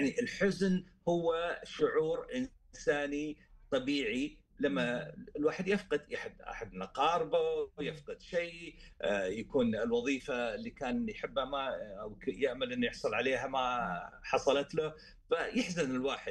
يعني الحزن هو شعور إنساني طبيعي لما الواحد يفقد أحد من أقاربه، إمم. يفقد شيء، يكون الوظيفة اللي كان يحبها ما أو يأمل إنه يحصل عليها ما حصلت له، فيحزن الواحد.